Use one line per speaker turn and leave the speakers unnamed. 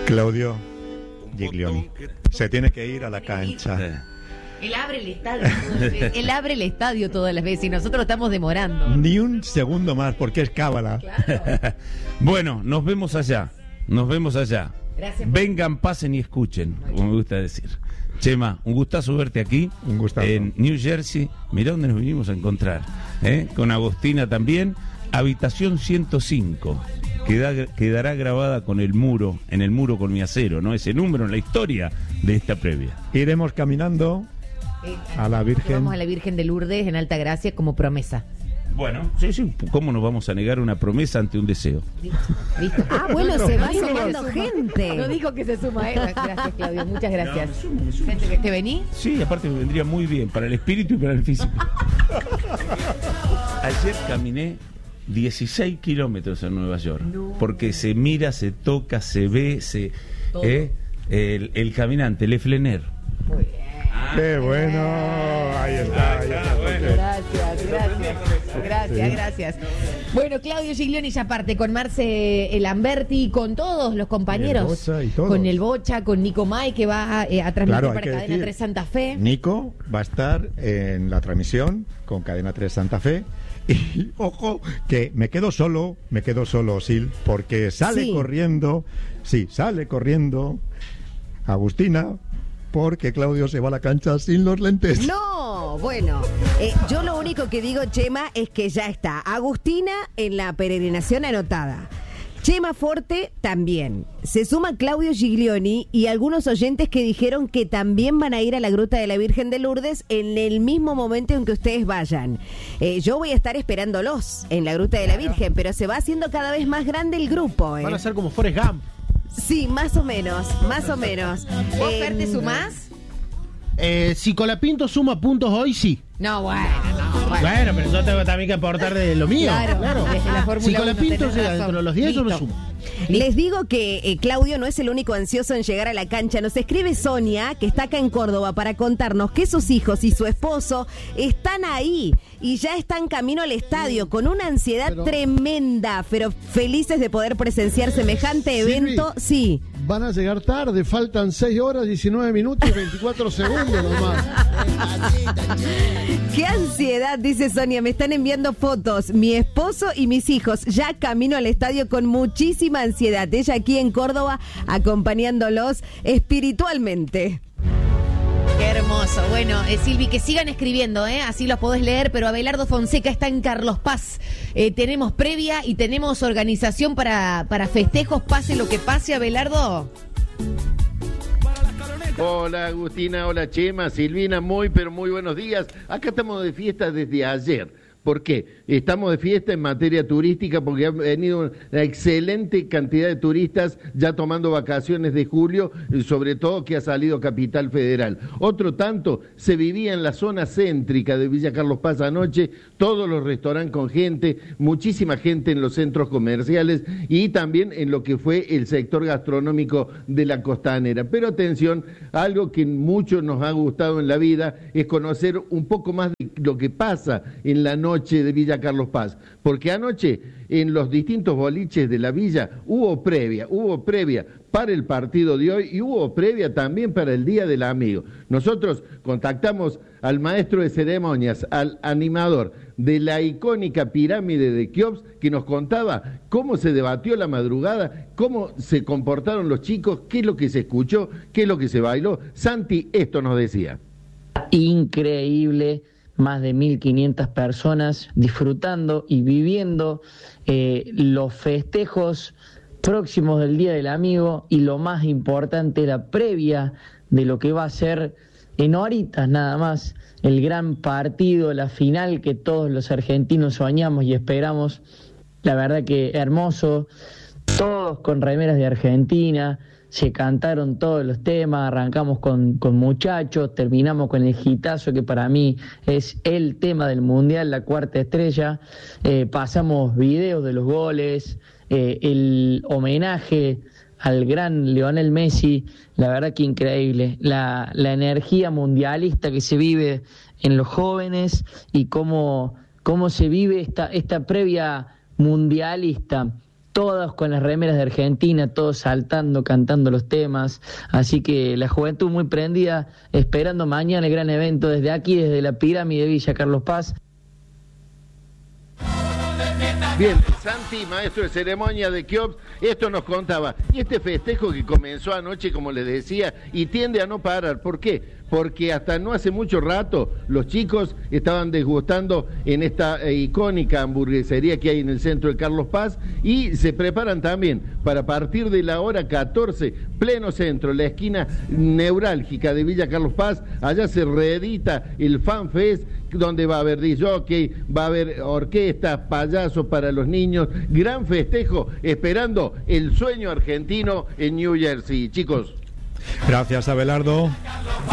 Claudio Giglioni se tiene que ir a la cancha.
Él abre el estadio todas las veces. Él abre el estadio todas las veces y nosotros lo estamos demorando.
Ni un segundo más, porque es cábala.
Claro.
Bueno, nos vemos allá.
Gracias.
Vengan, pasen y escuchen, como me gusta decir. Chema, un gustazo verte aquí.
Un gustazo.
En New Jersey. Mirá dónde nos vinimos a encontrar. Con Agostina también. Habitación 105. Quedará grabada en el muro con mi acero, ¿no? Ese número en la historia de esta previa.
Iremos caminando a la Virgen.
Vamos a la Virgen de Lourdes en Altagracia como promesa.
Bueno, sí, ¿cómo nos vamos a negar una promesa ante un deseo?
¿Listo?
Ah, bueno, se va sumando gente.
No dijo que se suma, Gracias, Claudio, muchas gracias.
No, me sumo.
Gente, ¿te vení?
Sí, aparte me vendría muy bien para el espíritu y para el físico. Ayer caminé 16 kilómetros en Nueva York. No. Porque se mira, se toca, se ve, el caminante, Le Flener.
Muy bien.
¡Qué bueno! Ahí está.
Bueno. Gracias. Bueno, Claudio Giglioni ya parte con Marce Lamberti, con todos los compañeros. Con el Bocha, con Nico May, que va a transmitir para Cadena 3 Santa Fe.
Nico va a estar en la transmisión con Cadena 3 Santa Fe. Y ojo, que me quedo solo, Sil, porque sale corriendo Agustina, porque Claudio se va a la cancha sin los lentes.
No, bueno, yo lo único que digo, Chema, es que ya está Agustina en la peregrinación anotada. Chema Forte también. Se suma Claudio Giglioni y algunos oyentes que dijeron que también van a ir a la Gruta de la Virgen de Lourdes en el mismo momento en que ustedes vayan. Yo voy a estar esperándolos en la Gruta de la Virgen, pero se va haciendo cada vez más grande el grupo.
Van a ser como Forrest Gump.
Sí, más o menos.
¿Vos, Fer, te sumás?
Si Colapinto suma puntos hoy, sí.
No, bueno.
Bueno, pero yo tengo también que aportar de lo mío.
Claro. Desde la Fórmula
Si Colapinto llega dentro de los 10, yo lo sumo.
Les digo que Claudio no es el único ansioso en llegar a la cancha. Nos escribe Sonia, que está acá en Córdoba, para contarnos que sus hijos y su esposo están ahí y ya están camino al estadio con una ansiedad tremenda, pero felices de poder presenciar semejante evento. Sí.
Van a llegar tarde, faltan 6 horas, 19 minutos y 24 segundos nomás.
¡Qué ansiedad!, dice Sonia. Me están enviando fotos, mi esposo y mis hijos, ya camino al estadio con muchísima ansiedad. Ella aquí en Córdoba, acompañándolos espiritualmente.
Qué hermoso. Bueno, Silvi, que sigan escribiendo, así los podés leer, pero Abelardo Fonseca está en Carlos Paz. Tenemos previa y tenemos organización para festejos, pase lo que pase, Abelardo.
Hola Agustina, hola Chema, Silvina, pero muy buenos días. Acá estamos de fiesta desde ayer. ¿Por qué? Estamos de fiesta en materia turística porque ha venido una excelente cantidad de turistas ya tomando vacaciones de julio, sobre todo que ha salido Capital Federal. Otro tanto se vivía en la zona céntrica de Villa Carlos Paz anoche, todos los restaurantes con gente, muchísima gente en los centros comerciales y también en lo que fue el sector gastronómico de la costanera. Pero atención, algo que mucho nos ha gustado en la vida es conocer un poco más de lo que pasa en la noche de Villa Carlos Paz, porque anoche en los distintos boliches de la villa hubo previa para el partido de hoy y hubo previa también para el Día del Amigo. Nosotros contactamos al maestro de ceremonias, al animador de la icónica pirámide de Keops, que nos contaba cómo se debatió la madrugada, cómo se comportaron los chicos, qué es lo que se escuchó, qué es lo que se bailó. Santi, esto nos decía.
Increíble. Más de 1.500 personas disfrutando y viviendo los festejos próximos del Día del Amigo y lo más importante, la previa de lo que va a ser en horitas nada más el gran partido, la final que todos los argentinos soñamos y esperamos. La verdad que hermoso, todos con remeras de Argentina. Se cantaron todos los temas, arrancamos con Muchachos, terminamos con el hitazo que para mí es el tema del Mundial, la cuarta estrella, pasamos videos de los goles, el homenaje al gran Lionel Messi, la verdad que increíble, la energía mundialista que se vive en los jóvenes y cómo se vive esta previa mundialista. todos con las remeras de Argentina, todos saltando, cantando los temas, así que la juventud muy prendida, esperando mañana el gran evento desde aquí, desde la pirámide de Villa Carlos Paz.
Bien, Santi, maestro de ceremonia de Keops, esto nos contaba. Y este festejo que comenzó anoche, como les decía, y tiende a no parar. ¿Por qué? Porque hasta no hace mucho rato los chicos estaban degustando en esta icónica hamburguesería que hay en el centro de Carlos Paz y se preparan también para partir de la hora 14, pleno centro, la esquina neurálgica de Villa Carlos Paz, allá se reedita el Fan Fest, donde va a haber disc jockey, va a haber orquestas, payasos para los niños, gran festejo esperando el sueño argentino en New Jersey. Chicos.
Gracias, Abelardo.